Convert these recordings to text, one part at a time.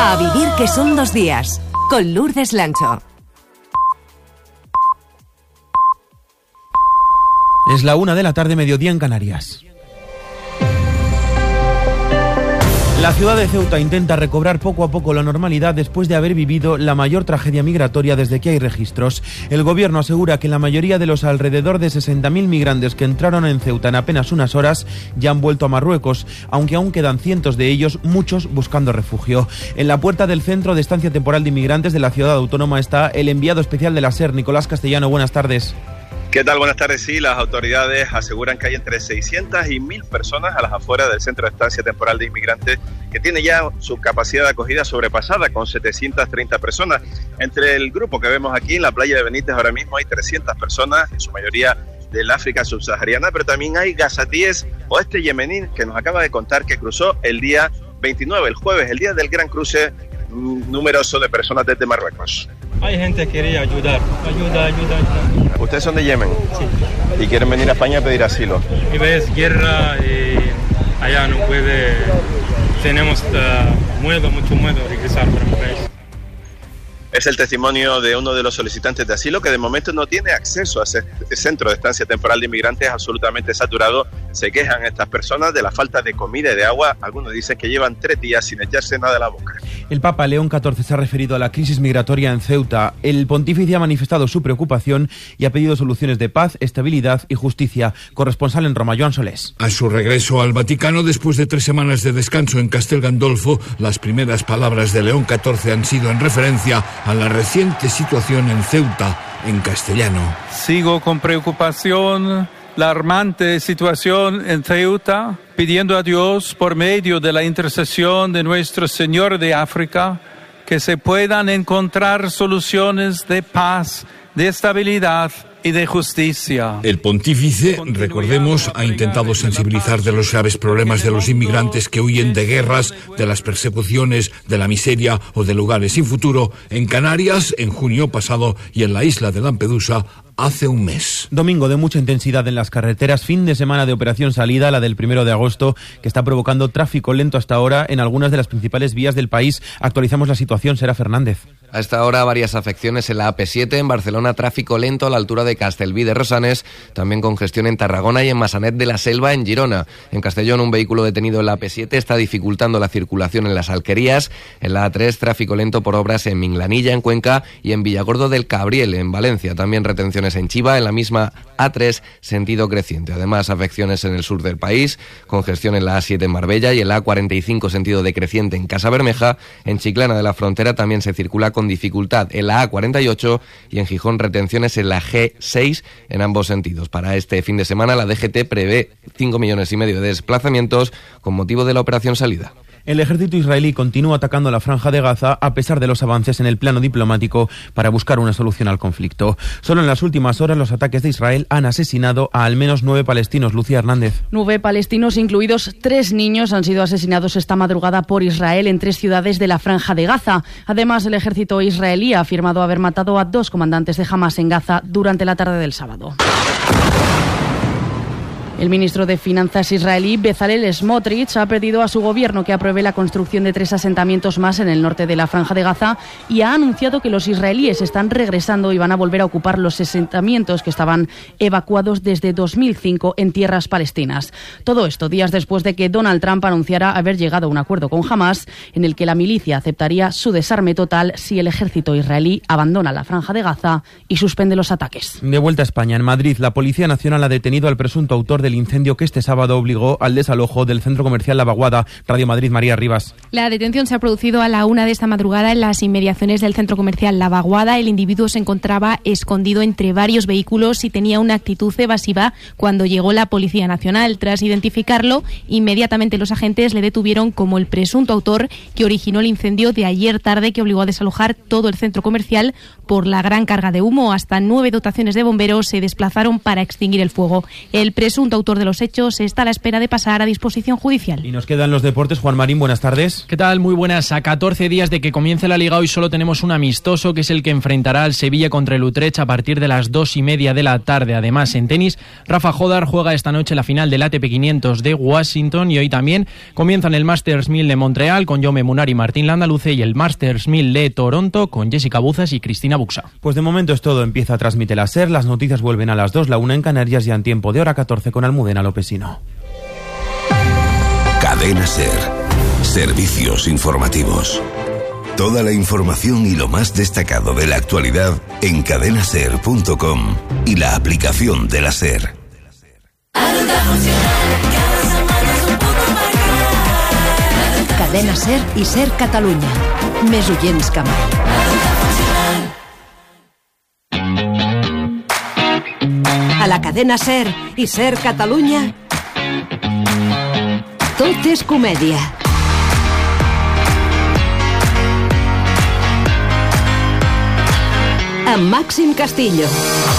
A vivir que son 2 días, con Lourdes Lancho. Es la 1 de la tarde, mediodía en Canarias. La ciudad de Ceuta intenta recobrar poco a poco la normalidad después de haber vivido la mayor tragedia migratoria desde que hay registros. El gobierno asegura que la mayoría de los alrededor de 60.000 migrantes que entraron en Ceuta en apenas unas horas ya han vuelto a Marruecos, aunque aún quedan cientos de ellos, muchos buscando refugio. En la puerta del Centro de Estancia Temporal de Inmigrantes de la ciudad autónoma está el enviado especial de la SER, Nicolás Castellano. Buenas tardes. ¿Qué tal? Buenas tardes. Sí, las autoridades aseguran que hay entre 600 y 1.000 personas a las afueras del Centro de Estancia Temporal de Inmigrantes, que tiene ya su capacidad de acogida sobrepasada con 730 personas. Entre el grupo que vemos aquí en la playa de Benítez ahora mismo hay 300 personas, en su mayoría del África subsahariana, pero también hay gazatíes o yemení que nos acaba de contar que cruzó el día 29, el jueves, el día del gran cruce numeroso de personas desde Marruecos. Hay gente que quería ayudar. ¿Ustedes son de Yemen? Sí. ¿Y quieren venir a España a pedir asilo? Y ves guerra y allá no puede, tenemos mucho miedo de regresar para mi país. Es el testimonio de uno de los solicitantes de asilo que de momento no tiene acceso a ese centro de estancia temporal de inmigrantes absolutamente saturado. Se quejan estas personas de la falta de comida y de agua. Algunos dicen que llevan 3 días sin echarse nada a la boca. El Papa León XIV se ha referido a la crisis migratoria en Ceuta. El pontífice ha manifestado su preocupación y ha pedido soluciones de paz, estabilidad y justicia. Corresponsal en Roma, Joan Solés. A su regreso al Vaticano, después de 3 semanas de descanso en Castel Gandolfo, las primeras palabras de León XIV han sido en referencia a la reciente situación en Ceuta, en castellano. Sigo con preocupación la alarmante situación en Ceuta, pidiendo a Dios, por medio de la intercesión de Nuestro Señor de África, que se puedan encontrar soluciones de paz, de estabilidad y de justicia. El pontífice, recordemos, ha intentado sensibilizar de los graves problemas de los inmigrantes que huyen de guerras, de las persecuciones, de la miseria o de lugares sin futuro en Canarias en junio pasado y en la isla de Lampedusa hace un mes. Domingo de mucha intensidad en las carreteras, fin de semana de operación salida, la del 1 de agosto, que está provocando tráfico lento hasta ahora en algunas de las principales vías del país. Actualizamos la situación, Sera Fernández. A esta hora varias afecciones en la AP7, en Barcelona tráfico lento a la altura de Castellví de Rosanes, también congestión en Tarragona y en Massanet de la Selva, en Girona. En Castellón, un vehículo detenido en la AP7 está dificultando la circulación en las Alquerías. En la A3, tráfico lento por obras en Minglanilla, en Cuenca, y en Villargordo del Cabriel, en Valencia. También retenciones en Chiva, en la misma A3, sentido creciente. Además, afecciones en el sur del país, congestión en la A7 en Marbella y en la A45, sentido decreciente en Casa Bermeja. En Chiclana de la Frontera también se circula con dificultad en la A48 y en Gijón retenciones en la G6 en ambos sentidos. Para este fin de semana la DGT prevé 5,5 millones de desplazamientos con motivo de la operación salida. El ejército israelí continúa atacando la Franja de Gaza a pesar de los avances en el plano diplomático para buscar una solución al conflicto. Solo en las últimas horas los ataques de Israel han asesinado a al menos 9 palestinos. Lucía Hernández. 9 palestinos, incluidos 3 niños, han sido asesinados esta madrugada por Israel en 3 ciudades de la Franja de Gaza. Además, el ejército israelí ha afirmado haber matado a 2 comandantes de Hamas en Gaza durante la tarde del sábado. El ministro de Finanzas israelí, Bezalel Smotrich, ha pedido a su gobierno que apruebe la construcción de 3 asentamientos más en el norte de la Franja de Gaza y ha anunciado que los israelíes están regresando y van a volver a ocupar los asentamientos que estaban evacuados desde 2005 en tierras palestinas. Todo esto días después de que Donald Trump anunciara haber llegado a un acuerdo con Hamas en el que la milicia aceptaría su desarme total si el ejército israelí abandona la Franja de Gaza y suspende los ataques. De vuelta a España, en Madrid, la Policía Nacional ha detenido al presunto autor del incendio que este sábado obligó al desalojo del centro comercial La Vaguada. Radio Madrid, María Rivas. La detención se ha producido a la 1 de esta madrugada en las inmediaciones del centro comercial La Vaguada. El individuo se encontraba escondido entre varios vehículos y tenía una actitud evasiva cuando llegó la Policía Nacional. Tras identificarlo, inmediatamente los agentes le detuvieron como el presunto autor que originó el incendio de ayer tarde que obligó a desalojar todo el centro comercial por la gran carga de humo. Hasta 9 dotaciones de bomberos se desplazaron para extinguir el fuego. El presunto autor de los hechos está a la espera de pasar a disposición judicial. Y nos quedan los deportes. Juan Marín, buenas tardes. ¿Qué tal? Muy buenas. A 14 días de que comience la Liga, hoy solo tenemos un amistoso, que es el que enfrentará al Sevilla contra el Utrecht a partir de las 2:30 de la tarde. Además, en tenis, Rafa Jodar juega esta noche la final del ATP 500 de Washington, y hoy también comienzan el Masters 1000 de Montreal con Jaume Munar y Martín Landaluce, y el Masters 1000 de Toronto con Jessica Buzas y Cristina Buxa. Pues de momento es todo. Empieza a transmitir la SER. Las noticias vuelven a las 2, la 1 en Canarias, y en tiempo de hora 14 con Almudena Lopesino. Cadena SER. Servicios informativos. Toda la información y lo más destacado de la actualidad en cadenaser.com y la aplicación de la SER. Cadena SER i SER Catalunya. Més oients que mai. A la cadena SER i SER Catalunya, tot és comèdia. Amb Màxim Castillo.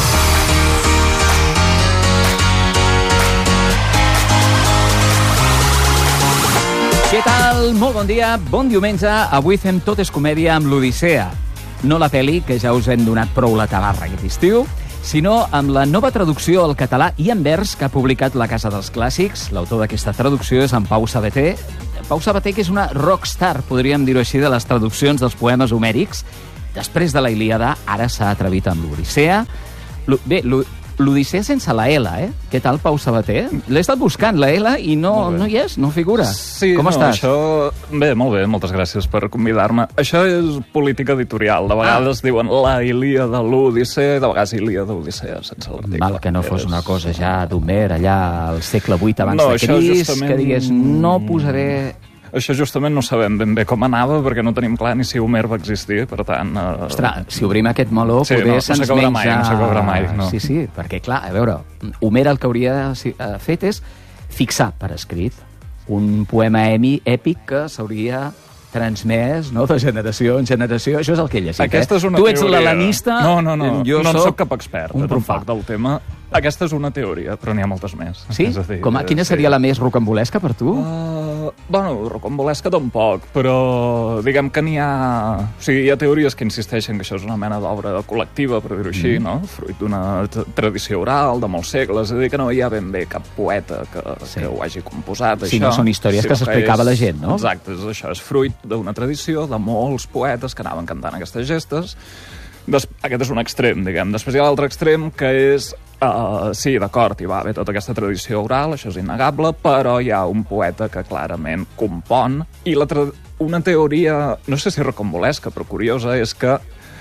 Què tal? Molt bon dia, bon diumenge. Avui fem Tot és comèdia amb l'Odissea. No la pel·li, que ja us hem donat prou la tabarra aquest estiu, sinó amb la nova traducció al català i en vers que ha publicat la Casa dels Clàssics. L'autor d'aquesta traducció és en Pau Sabater. Pau Sabater, que és una rockstar, podríem dir-ho així, de les traduccions dels poemes homèrics. Després de la Ilíada, ara s'ha atrevit amb l'Odissea. Bé, l'Odissea sense la L, eh? Què tal, Pau Sabater? L'he estat buscant, la L, i no hi és, no figura. Sí, com estàs? Això... Bé, molt bé, moltes gràcies per convidar-me. Això és política editorial. De vegades diuen la Ilíada, l'Odissea, de vegades Ilíada, Odissea, sense l'article. Mal que no fos una cosa ja d'Homer, allà al segle VIII abans de Crist, justament... que digués, no posaré... Això justament no sabem ben bé com anava, perquè no tenim clar ni si Homer va existir, per tant... Ostres, si obrim aquest meló, sí, poder no se'ns s'acabarà menja... No s'acabarà mai, no. Sí, perquè, clar, a veure, Homer el que hauria fet és fixar per escrit un poema èpic que s'hauria transmès, no?, de generació en generació. Això és el que he llegit, Aquesta és una tu ets teoria. l'helenista... No jo no soc soc cap expert, tampoc, del tema. Aquesta és una teoria, però n'hi ha moltes més. Sí? És a dir, Quina seria la més rocambolesca per tu? Bueno, rocambolesca tampoc, però diguem que n'hi ha... O sigui, hi ha teories que insisteixen que això és una mena d'obra col·lectiva, per dir-ho així, no? Fruit d'una tradició oral de molts segles, és a dir, que no hi ha ben bé cap poeta que ho hagi composat, això. Sí, no són històries que s'explicava a la gent, no? Exacte, això és fruit d'una tradició de molts poetes que anaven cantant aquestes gestes. Aquest és un extrem, diguem. Després hi ha l'altre extrem, que és... sí, d'acord, hi va haver tota aquesta tradició oral, això és innegable, però hi ha un poeta que clarament compon, i una teoria, no sé si rocambolesca, però curiosa, és que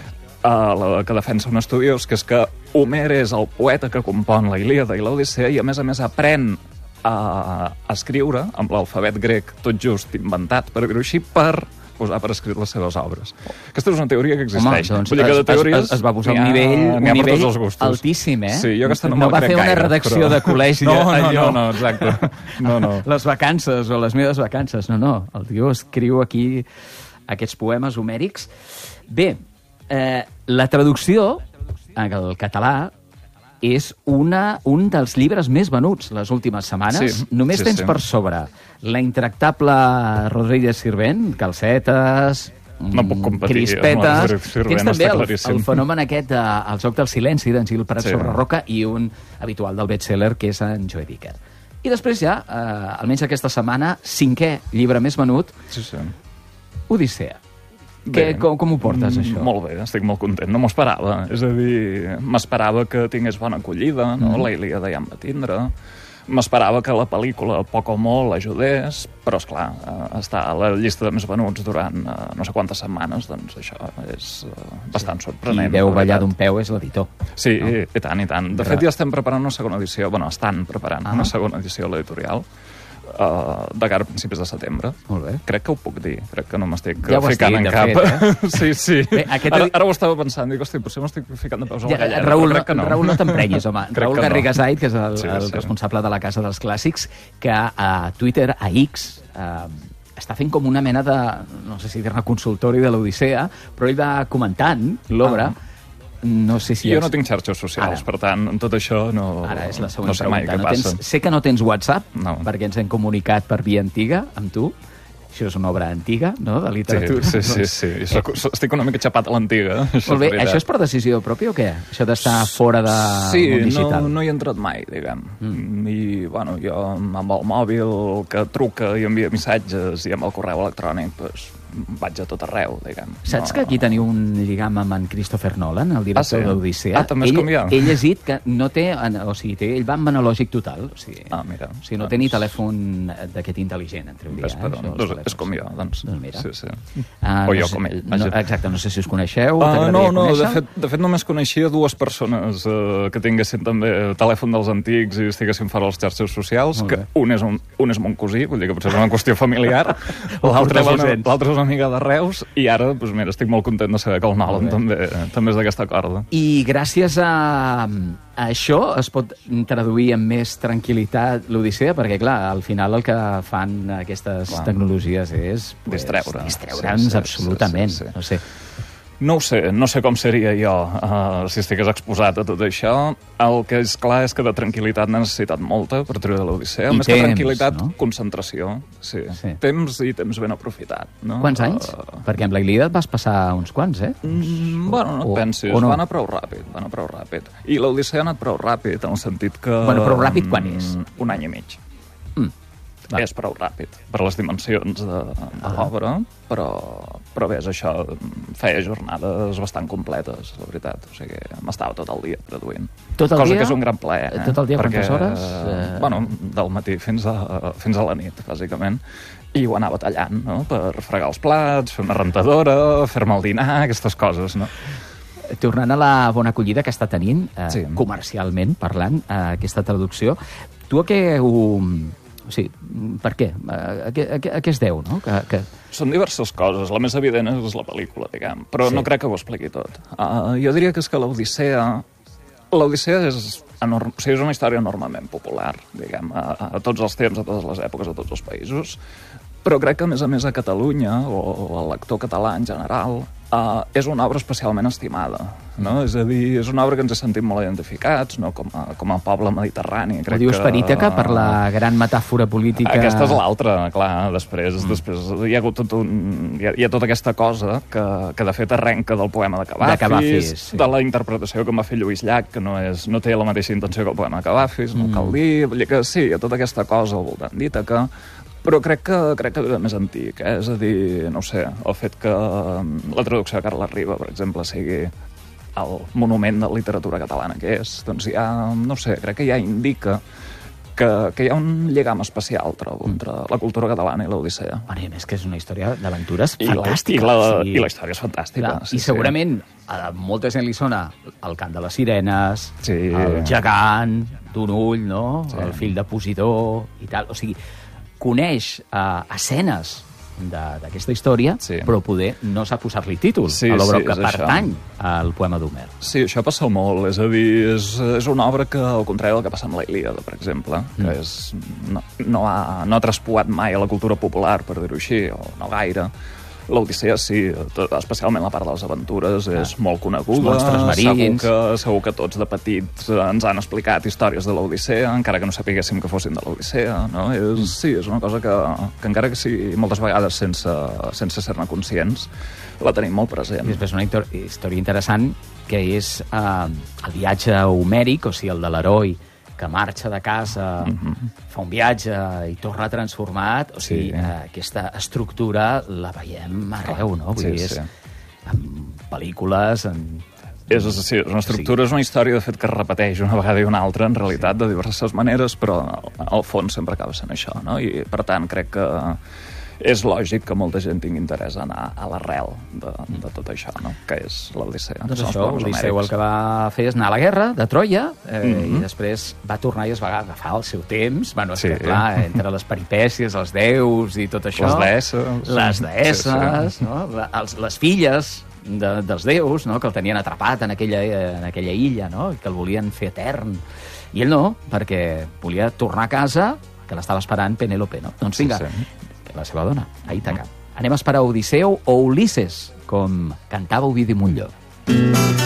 la que defensa un estudiós, que és que Homer és el poeta que compon la Ilíada i l'Odissea, i a més aprèn a escriure amb l'alfabet grec tot just inventat, per dir-ho així, per posar per escrit les seves obres. Aquesta és una teoria que existeix. Home, doncs es va posar un nivell altíssim, eh? Sí, jo aquesta no va fer una redacció de col·legi. No, exacte. No. Les vacances o les meves vacances. No, el tio escriu aquí aquests poemes homèrics. Bé, la traducció al català és un dels llibres més venuts les últimes setmanes. Només tens per sobre la intractable Rodríguez Sirvent, Calcetes, Crispeta. Tens també el fenomen aquest del Joc del silenci d'en Gil Prat sobre Roca i un habitual del bestseller que és en Joe Dicker. I després ja, almenys aquesta setmana, 5è llibre més venut, Odissea. Com ho portes, això? Molt bé, estic molt content. No m'ho esperava. És a dir, m'esperava que tingués bona acollida, no? La Ilíada ja em va tindre. M'esperava que la pel·lícula, poc o molt, l'ajudés, però, esclar, està a la llista de més venuts durant no sé quantes setmanes, doncs això és bastant sorprenent. Qui deu ballar d'un peu és l'editor. Sí, i tant. De fet, ja estem preparant una segona edició, estan preparant una segona edició a l'editorial, de cara a principis de setembre. Molt bé. Crec que ho puc dir, crec que no m'estic ficant en cap. Sí. Bé, ara ho estava pensant, dic, hosti, potser m'estic ficant de peus a la galleda, Raül, crec que no. Raül, no t'emprenyis, home. Raül Garrigasait, que és el responsable de la Casa dels Clàssics, que a Twitter, a X, està fent com una mena de, no sé si dir-ne consultori de l'Odissea, però ell va comentant l'obra no sé si... Jo no tinc xarxes socials, per tant, en tot això no, ara és la següent no sé mai què passa. Sé que no tens WhatsApp, perquè ens hem comunicat per via antiga amb tu. Això és una obra antiga, no?, de literatura. Sí. Estic una mica xapat a l'antiga. Molt bé, això és per decisió pròpia o què? Això d'estar fora de món digital? Sí, no hi he entrat mai, diguem. I, bueno, jo amb el mòbil que truca i envia missatges i amb el correu electrònic, doncs, vaig a tot arreu, diguem. Saps que aquí teniu un lligam amb en Christopher Nolan, el director d'Odissea? També és com jo. Ell ha dit que no té... O sigui, ell va amb analògic total. O sigui, mira. O sigui, no té ni telèfon d'aquest intel·ligent, en teoria. És com jo, doncs. Mira. Sí. O jo com ell. Exacte, no sé si us coneixeu. No, de fet només coneixia dues persones que tinguessin també telèfon dels antics i estiguessin fora les xarxes socials, que un és mon cosí, vull dir que potser és una qüestió familiar, l'altre és una amiga de Reus, i ara, doncs mira, estic molt content de saber que el Nolan també és d'aquesta corda. I gràcies a això es pot traduir amb més tranquil·litat l'Odissea, perquè, clar, al final el que fan aquestes tecnologies és distreure'ns absolutament. No sé. No sé com seria jo si estigués exposat a tot això. El que és clar és que de tranquil·litat n'he necessitat molta per treure l'Odissea. Més que tranquil·litat, concentració. Sí. Temps i temps ben aprofitat. No? Quants anys? Perquè amb la Ilíada et vas passar uns quants, eh? Bueno, no et pensis. Va anar prou ràpid. I l'Odissea ha anat prou ràpid, en el sentit que... Bueno, prou ràpid quan és? Un any i mig. És prou ràpid per les dimensions de l'obra, però bé, això feia jornades bastant completes, la veritat. O sigui, m'estava tot el dia traduint. Tot el dia? Cosa que és un gran plaer. Tot el dia, quantes hores? Bueno, del matí fins a la nit, bàsicament. I ho anava tallant, no?, per fregar els plats, fer una rentadora, fer-me el dinar, aquestes coses, no? Tornant a la bona acollida que està tenint, comercialment parlant, aquesta traducció, tu a què ho... O sigui, per què? A què es deu, no? Són diverses coses. La més evident és la pel·lícula, diguem. Però no crec que ho expliqui tot. Jo diria que és que l'Odissea és una història enormement popular, diguem, a tots els temps, a totes les èpoques, a tots els països. Però crec que, a més a Catalunya, o el lector català en general, és una obra especialment estimada, no? És a dir, és una obra que ens he sentit molt identificats, no? Com a poble mediterrani. Ho dius per Ítaca, per la gran metàfora política... Aquesta és l'altra, clar. Després hi ha hagut hi ha tota aquesta cosa que de fet arrenca del poema de Cavafis, de la interpretació que va fer Lluís Llach, que no té la mateixa intenció que el poema de Cavafis, no cal dir. Vull dir que sí, hi ha tota aquesta cosa al voltant d'Ítaca, però crec que ve més antic, és a dir, no sé, el fet que la traducció de Carles Riba, per exemple, sigui el monument de literatura catalana que és, doncs ja, no sé, crec que ja indica que hi ha un lligam especial, trobo, entre la cultura catalana i l'Odissea. A més que és una història d'aventures fantàstica. I la història és fantàstica. I segurament a molta gent li sona el cant de les sirenes, el gegant d'un ull, no? El fill de Posidó i tal. O sigui, coneix escenes d'aquesta història, però poder no sap posar-li títol a l'obra que pertany al poema d'Homer. Sí, això passa molt. És a dir, és una obra que, al contrari del que passa amb la Ilíada, per exemple, que no ha traspuat mai a la cultura popular, per dir-ho així, o no gaire. L'Odissea, sí, especialment la part de les aventures, és molt coneguda. Segur que tots de petits ens han explicat històries de l'Odissea, encara que no sapiguéssim que fossin de l'Odissea, no? Sí, és una cosa que encara que sigui moltes vegades sense ser-ne conscients, la tenim molt present. I després una història interessant, que és el viatge homèric, o sigui, el de l'heroi, que marxa de casa, fa un viatge i torna transformat. O sigui, aquesta estructura la veiem arreu, no? Vull dir, és en pel·lícules, És una estructura, és una història, de fet, que es repeteix una vegada i una altra, en realitat, de diverses maneres, però al fons sempre acaba sent això, no? I, per tant, crec que és lògic que molta gent tingui interès a anar a l'arrel de tot això, no? Que és l'Odissea. Doncs això, l'Odisseu el que va fer és anar a la guerra de Troia i després va tornar i es va agafar el seu temps. Bueno, és que, clar, entre les peripècies, els déus i tot això... Les deesses, no? Les filles dels déus, no? Que el tenien atrapat en aquella illa, no? I que el volien fer etern. I ell no, perquè volia tornar a casa, que l'estava esperant Penèlope, no? Doncs vinga, la seva dona, a Ítaca. Anem a esperar Odisseu o Ulisses, com cantava Ovidi Montllor.